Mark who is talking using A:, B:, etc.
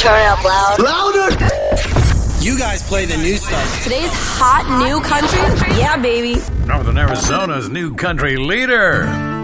A: Turn it up loud.
B: Louder!
C: You guys play the new stuff.
A: Today's hot new country? Yeah, baby.
D: Northern Arizona's new country leader,